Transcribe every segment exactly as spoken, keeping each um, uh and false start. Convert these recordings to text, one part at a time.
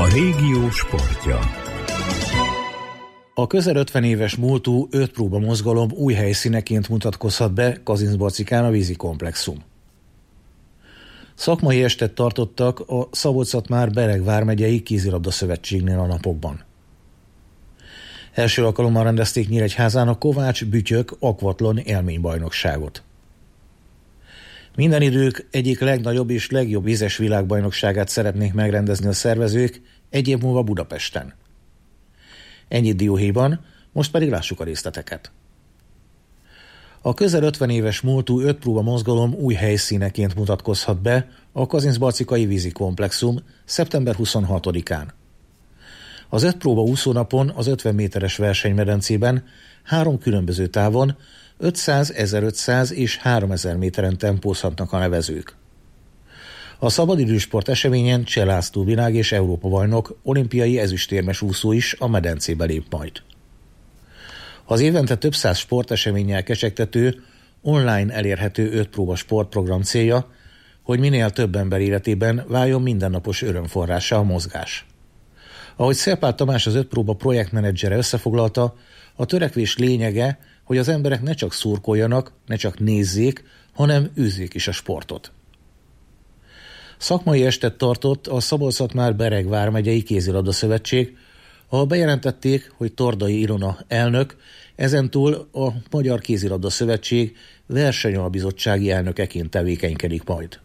A régió sportja. A közel ötven éves múltú öt próba mozgalom új helyszíneként mutatkozhat be Kazincbarcikán a vízikomplexum. Szakmai estet tartottak a Szabolcs-Szatmár-Bereg vármegyei kézilabda szövetségnél a napokban. Első alkalommal rendezték Nyíregyházán a Kovács Bütyök Aquathlon élménybajnokságot. Minden idők egyik legnagyobb és legjobb vízes világbajnokságát szeretnék megrendezni a szervezők egy év múlva Budapesten. Ennyit dióhéjban, most pedig lássuk a részleteket. A közel ötven éves múltú öt próba mozgalom új helyszíneként mutatkozhat be a kazincbarcikai vízikomplexum szeptember huszonhatodikán. Az öt próba úszónapon az ötven méteres versenymedencében három különböző távon ötszáz, ezerötszáz és háromezer méteren tempózhatnak a nevezők. A szabadidősport eseményen Cseh László világ- és Európa-bajnok, olimpiai ezüstérmes úszó is a medencébe lép majd. Az évente több száz sporteseménnyel kecsegtető, online elérhető öt próba sportprogram célja, hogy minél több ember életében váljon mindennapos örömforrása a mozgás. Ahogy Szerpál Tamás, az öt próba projektmenedzsere összefoglalta, a törekvés lényege, hogy az emberek ne csak szurkoljanak, ne csak nézzék, hanem űzzék is a sportot. Szakmai estet tartott a Szabolcs-Szatmár-Bereg vármegyei kézilabda szövetség, ahol bejelentették, hogy Tordai Ilona elnök ezentúl a Magyar Kézilabda Szövetség versenyalbizottsági elnökeként tevékenykedik majd.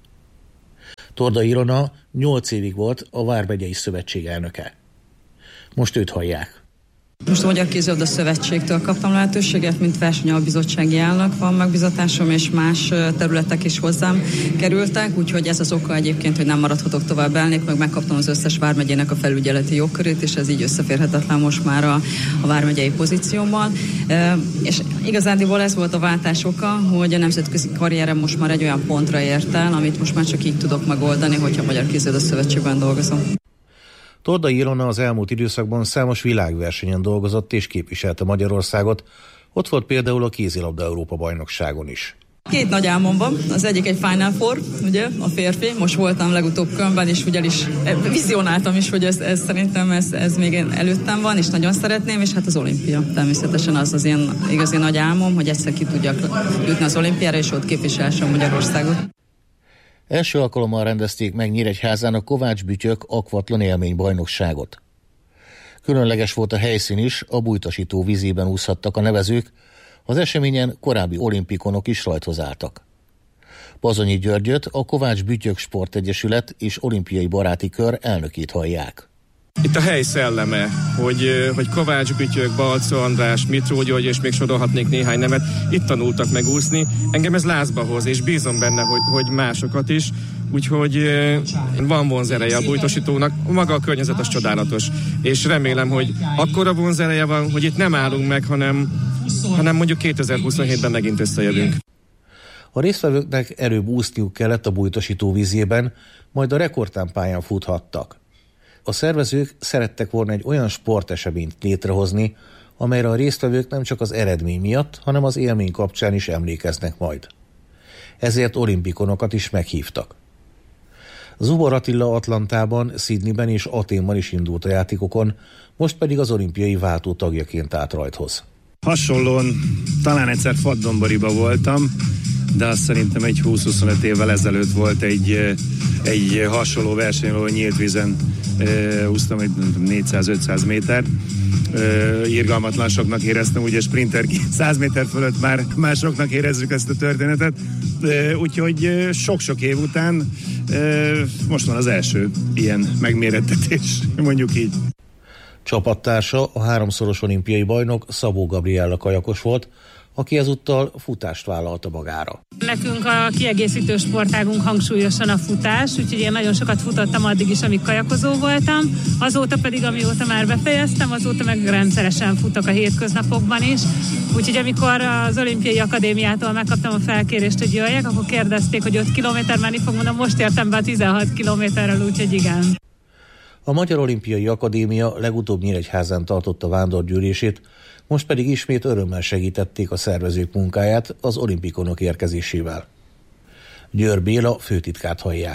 Tordai Ilona nyolc évig volt a vármegyei szövetség elnöke. Most őt hallják. Most a Magyar Kézilabda Szövetségtől kaptam lehetőséget, mint versenyalbizottsági elnök, van megbizatásom, és más területek is hozzám kerültek, úgyhogy ez az oka egyébként, hogy nem maradhatok tovább elnök, meg megkaptam az összes vármegyének a felügyeleti jogkörét, és ez így összeférhetetlen most már a, a vármegyei pozíciómmal. E, és igazándiból ez volt a váltás oka, hogy a nemzetközi karrierem most már egy olyan pontra ért el, amit most már csak így tudok megoldani, hogyha a Magyar Kézilabda Szövetségben dolgozom. Tordai Ilona az elmúlt időszakban számos világversenyen dolgozott és képviselte Magyarországot, ott volt például a kézilabda Európa-bajnokságon is. Két nagy álmom van, az egyik egy Final Four, ugye, a férfi, most voltam legutóbb Kölnben, és ugye is vizionáltam is, hogy ez, ez szerintem ez, ez még előttem van, és nagyon szeretném, és hát az olimpia. Természetesen az az én igazi nagy álmom, hogy egyszer ki tudjak jutni az olimpiára, és ott képviselhessem Magyarországot. Első alkalommal rendezték meg Nyíregyházán a Kovács Bütyök Aquathlon élménybajnokságot. Különleges volt a helyszín is, a Bújtasító vízében úszhattak a nevezők, az eseményen korábbi olimpikonok is rajthoz álltak. Bazonyi Györgyöt, a Kovács Bütyök Sportegyesület és Olimpiai Baráti Kör elnökét hallják. Itt a hely szelleme, hogy, hogy Kovács Bütyök, Balczó András, Mitró György, és még sorolhatnék néhány nevet, itt tanultak meg úszni. Engem ez lázba hoz, és bízom benne, hogy, hogy másokat is. Úgyhogy van vonzereje a bújtosítónak, maga a környezet az csodálatos. És remélem, hogy akkora vonzereje van, hogy itt nem állunk meg, hanem, hanem mondjuk kétezer-huszonhétben megint összejövünk. A résztvevőknek előbb úszniuk kellett a bújtosító vízében, majd a rekordtámpályán futhattak. A szervezők szerettek volna egy olyan sporteseményt létrehozni, amelyre a résztvevők nem csak az eredmény miatt, hanem az élmény kapcsán is emlékeznek majd. Ezért olimpikonokat is meghívtak. Zubor Attila Atlantában, Sydneyben és Athénban is indult a játékokon, most pedig az olimpiai váltó tagjaként állt rajthoz. Hasonlóan talán egyszer Faddonbariba voltam, de azt szerintem egy húsz-huszonöt évvel ezelőtt volt egy, egy hasonló verseny, ahol nyílt vízen e, úsztam egy négyszáz-ötszáz méter. E, irgalmatlan soknak éreztem, ugye sprinterként száz méter fölött már másoknak érezzük ezt a történetet. E, úgyhogy sok-sok év után e, most van az első ilyen megmérettetés, mondjuk így. Csapattársa a háromszoros olimpiai bajnok Szabó Gabriella kajakos volt, aki ezúttal futást vállalta magára. Nekünk a kiegészítő sportágunk hangsúlyosan a futás, úgyhogy én nagyon sokat futottam addig is, amíg kajakozó voltam. Azóta pedig, amióta már befejeztem, azóta meg rendszeresen futok a hétköznapokban is. Úgyhogy amikor az Olimpiai Akadémiától megkaptam a felkérést, hogy jöjjek, akkor kérdezték, hogy öt kilométer menni fog, mondom, most értem be a tizenhat kilométerrel, úgyhogy igen. A Magyar Olimpiai Akadémia legutóbb Nyíregyházán tartotta vándorgyűlését, most pedig ismét örömmel segítették a szervezők munkáját az olimpikonok érkezésével. Győr Béla főtitkát hallják.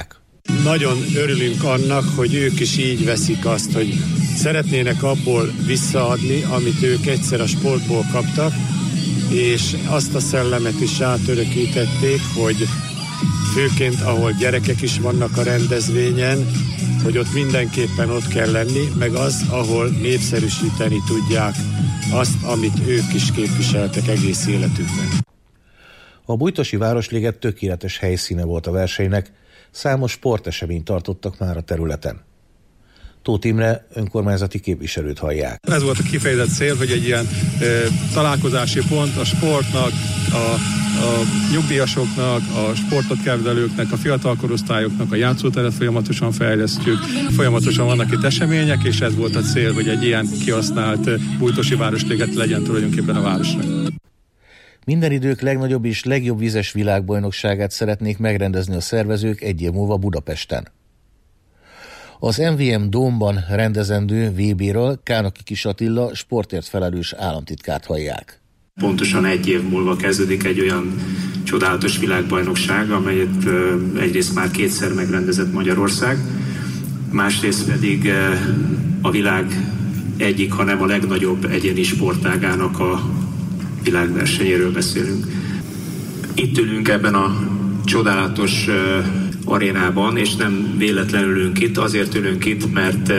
Nagyon örülünk annak, hogy ők is így veszik azt, hogy szeretnének abból visszaadni, amit ők egyszer a sportból kaptak, és azt a szellemet is átörökítették, hogy főként ahol gyerekek is vannak a rendezvényen, hogy ott mindenképpen ott kell lenni, meg az, ahol népszerűsíteni tudják azt, amit ők is képviseltek egész életükben. A Bújtosi Városliget tökéletes helyszíne volt a versenynek, számos sporteseményt tartottak már a területen. Tóth Imre önkormányzati képviselőt hallják. Ez volt a kifejezett cél, hogy egy ilyen e, találkozási pont a sportnak, a, a nyugdíjasoknak, a sportot kedvelőknek, a fiatal korosztályoknak, a játszóteret folyamatosan fejlesztjük. Folyamatosan vannak itt események, és ez volt a cél, hogy egy ilyen kihasznált Bújtosi Városliget legyen tulajdonképpen a városnak. Minden idők legnagyobb és legjobb vízes világbajnokságát szeretnék megrendezni a szervezők egy év múlva Budapesten. Az em vé em Dómban rendezendő vé béről Kánaki Kis Attila sportért felelős államtitkárt hallják. Pontosan egy év múlva kezdődik egy olyan csodálatos világbajnokság, amelyet egyrészt már kétszer megrendezett Magyarország, másrészt pedig a világ egyik, hanem a legnagyobb egyéni sportágának a világversenyéről beszélünk. Itt ülünk ebben a csodálatos arénában, és nem véletlenül ülünk itt, azért ülünk itt, mert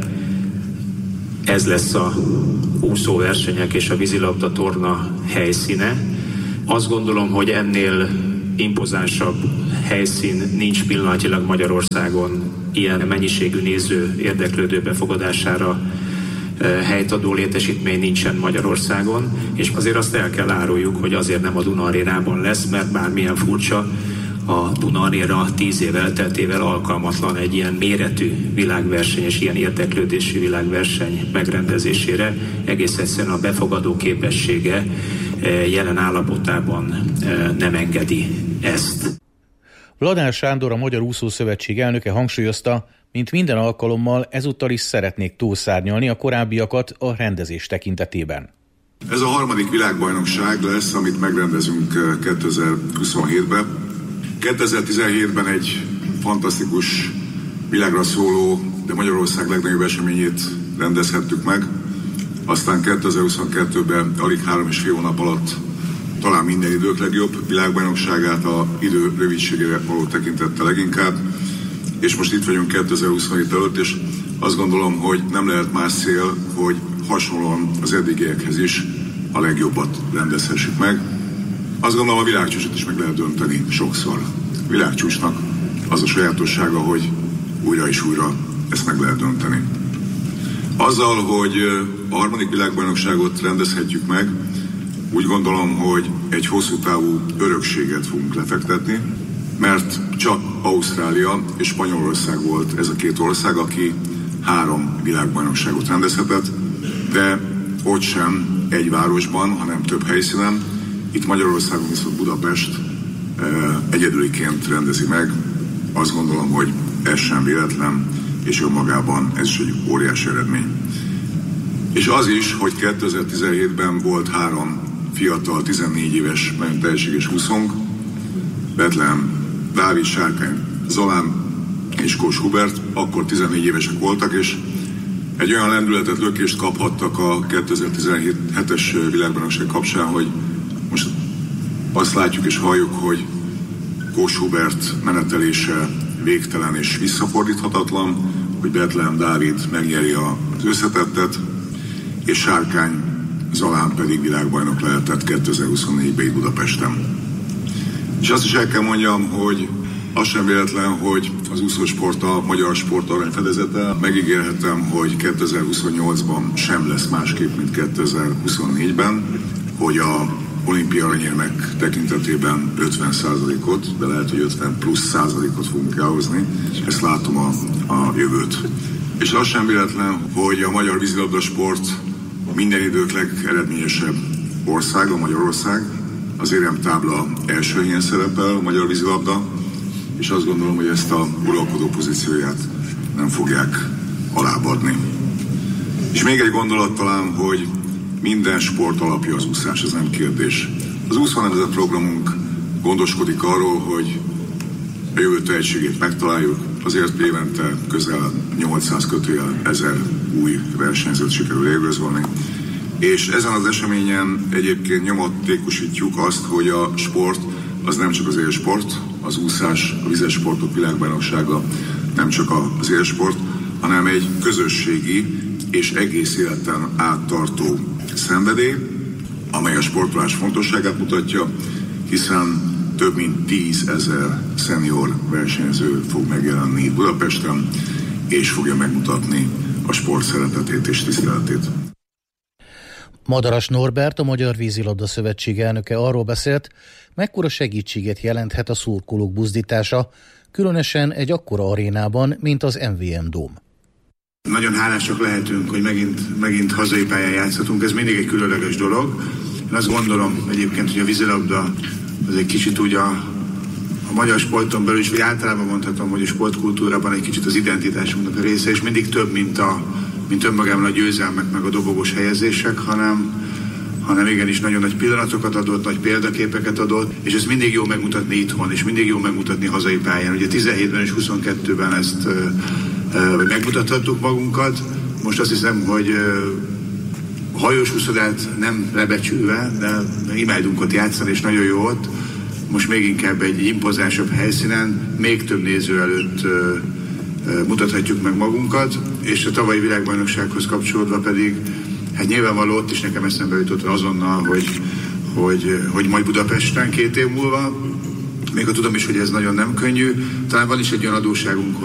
ez lesz a úszóversenyek és a vízilabda torna helyszíne. Azt gondolom, hogy ennél impozánsabb helyszín nincs pillanatilag Magyarországon, ilyen mennyiségű néző érdeklődő befogadására helyt adó létesítmény nincsen Magyarországon, és azért azt el kell áruljuk, hogy azért nem a Duna Arénában lesz, mert bármilyen furcsa, a Duna Aréna tíz év elteltével alkalmatlan egy ilyen méretű világverseny és ilyen érdeklődésű világverseny megrendezésére. Egész egyszerűen a befogadó képessége jelen állapotában nem engedi ezt. Vladár Sándor, a Magyar Úszószövetség elnöke hangsúlyozta, mint minden alkalommal ezúttal is szeretnék túlszárnyalni a korábbiakat a rendezés tekintetében. Ez a harmadik világbajnokság lesz, amit megrendezünk kétezer-huszonhétben. kétezer-tizenhétben egy fantasztikus világra szóló, de Magyarország legnagyobb eseményét rendezhettük meg. Aztán kétezer-huszonkettőben alig három és fél hónap alatt talán minden idők legjobb világbajnokságát, a idő rövidségére való tekintettel leginkább. És most itt vagyunk kétezer-huszonhét előtt, és azt gondolom, hogy nem lehet más cél, hogy hasonlóan az eddigiekhez is a legjobbat rendezhessük meg. Azt gondolom, a világcsúcsot is meg lehet dönteni sokszor. A világcsúcsnak az a sajátossága, hogy újra és újra ezt meg lehet dönteni. Azzal, hogy a harmadik világbajnokságot rendezhetjük meg, úgy gondolom, hogy egy hosszú távú örökséget fogunk lefektetni, mert csak Ausztrália és Spanyolország volt ez a két ország, aki három világbajnokságot rendezhetett, de ott sem egy városban, hanem több helyszínen. Itt Magyarországon viszont Budapest egyedüliként rendezi meg. Azt gondolom, hogy ez sem véletlen, és önmagában ez is egy óriási eredmény. És az is, hogy kétezer-tizenhétben volt három fiatal, tizennégy éves, nagyon tehetséges úszónk, Betlehem Dávid, Sárkány Zolán és Kós Hubert, akkor tizennégy évesek voltak, és egy olyan lendületet, lökést kaphattak a kétezer-tizenhetes világbajnokság kapcsán, hogy most azt látjuk és halljuk, hogy Kós Hubert menetelése végtelen és visszafordíthatatlan, hogy Betlehem Dávid megnyeri az összetettet, és Sárkány Zolán pedig világbajnok lehetett kétezer-huszonnégyben Budapesten. És azt is el kell mondjam, hogy az sem véletlen, hogy az úszósport a magyar sport aranyfedezete. Megígérhetem, hogy kétezer-huszonnyolcban sem lesz másképp, mint kétezer-huszonnégyben, hogy a olimpia aranyérmek tekintetében ötven százalékot, de lehet, hogy ötven plusz százalékot fogunk elhozni. Ezt látom a, a jövőt. És az sem véletlen, hogy a magyar vízilabda sport minden idők legeredményesebb országa, Magyarország. Az éremtábla első helyen szerepel a magyar vízilabda, és azt gondolom, hogy ezt a uralkodó pozícióját nem fogják alábbadni. És még egy gondolat talán, hogy minden sport alapja az úszás, ez nem kérdés. Az úszónemzet programunk gondoskodik arról, hogy a jövő tehetségét megtaláljuk, azért évente közel nyolcszáz kötőjel ezer új versenyzőt sikerül érgözolni. És ezen az eseményen egyébként nyomatékosítjuk azt, hogy a sport az nem csak az élsport, az úszás, a vizes sportok világbajnoksága nem csak az élsport, hanem egy közösségi és egész életen áttartó szenvedély, amely a sportolás fontosságát mutatja, hiszen több mint tízezer szenior versenyző fog megjelenni Budapesten, és fogja megmutatni a sport szeretetét és tiszteletét. Madaras Norbert, a Magyar Vízilabda Szövetség elnöke arról beszélt, mekkora segítséget jelenthet a szurkolók buzdítása, különösen egy akkora arénában, mint az em vé em Dóm. Nagyon hálásak lehetünk, hogy megint, megint hazai pályán játszhatunk, ez mindig egy különleges dolog. Én azt gondolom egyébként, hogy a vízilabda az egy kicsit úgy a, a magyar sporton belül is, vagy általában mondhatom, hogy a sportkultúrában egy kicsit az identitásunknak a része, és mindig több, mint, a, mint önmagában a győzelmek, meg a dobogós helyezések, hanem, hanem igenis nagyon nagy pillanatokat adott, nagy példaképeket adott, és ez mindig jó megmutatni itthon, és mindig jó megmutatni hazai pályán. Ugye tizenhétben és huszonkettőben ezt ö, ö, megmutathattuk magunkat, most azt hiszem, hogy ö, hajós úszodát nem lebecsülve, de imádunk ott játszani, és nagyon jó ott. Most még inkább egy impozánsabb helyszínen, még több néző előtt ö, ö, mutathatjuk meg magunkat, és a tavalyi világbajnoksághoz kapcsolódva pedig, hát nyilvánvaló ott is nekem eszembe jutott azonnal, hogy, hogy, hogy majd Budapesten két év múlva, még ha tudom is, hogy ez nagyon nem könnyű, talán van is egy olyan adósságunk,